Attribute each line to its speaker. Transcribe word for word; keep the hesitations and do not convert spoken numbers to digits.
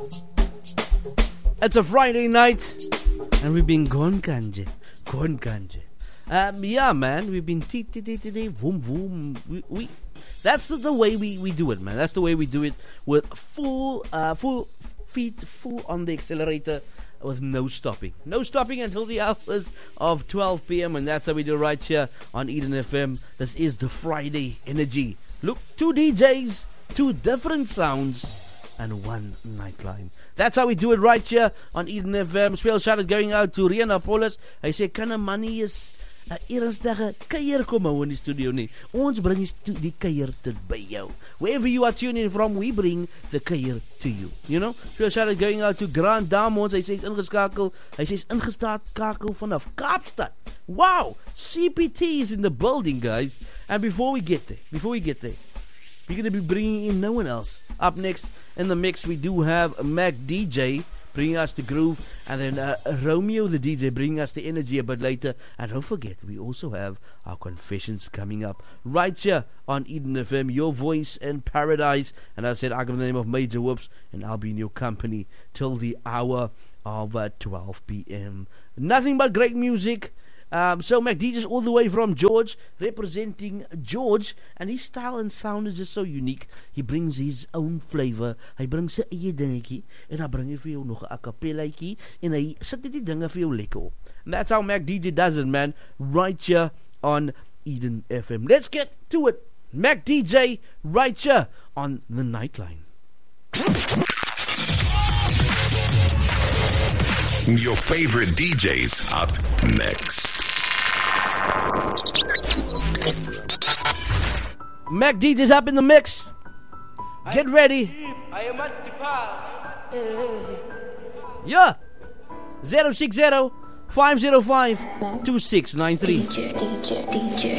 Speaker 1: It's a Friday night, and we've been gone kanje, gone kanje. Um, yeah, man, we've been tee tee tee tee boom boom. We, we that's the, the way we, we do it, man. That's the way we do it with full uh full feet full on the accelerator with no stopping, no stopping until the hours of twelve p.m. and that's how we do right here on Eden F M. This is the Friday energy. Look, two D Js, two different sounds, and one nightline. That's how we do it right here on Eden F M. Special shout out going out to Rian Apollos. Hy sê kan 'n manie is 'n ernstige kuier kom hou in die studio nie. Ons bring die, stu- die kuier tot by jou. Wherever you are tuning from, we bring the kuier to you. You know? Special shout out going out to Grand Damons. Hy sê hy's ingeskakel. Hy sê hy's ingestakel vanaf Kaapstad. Wow! C P T is in the building, guys. And before we get there, before we get there, we're going to be bringing in no one else. Up next in the mix, we do have Mac D J bringing us the groove, and then uh, Romeo the D J bringing us the energy a bit later. And don't forget, we also have our confessions coming up right here on Eden F M, your voice in paradise. And as I said, I give the name of Major Whoops, and I'll be in your company till the hour of uh, twelve p.m. Nothing but great music. Um, so Mac D J's all the way from George, representing George, and his style and sound is just so unique. He brings his own flavor. Hy bring sy eie dingetjie en dan bring hy vir jou nog 'n a cappellaitjie en hy sit net die dinge vir jou lekker op. And that's how Mac D J does it, man, right here on Eden F M. Let's get to it. Mac D J right here on the Nightline.
Speaker 2: Your favorite D Js up next.
Speaker 1: Mac D J's up in the mix. Get ready. Yeah. zero six zero, five zero five, two six nine three.
Speaker 3: D J, D J, D J.